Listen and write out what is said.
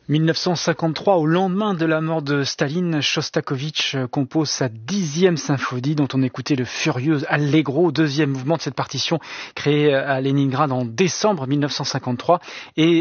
1953, au lendemain de la mort de Staline, Shostakovich compose sa 10e symphonie dont on écoutait le furieux Allegro, deuxième mouvement de cette partition créée à Leningrad en décembre 1953. Et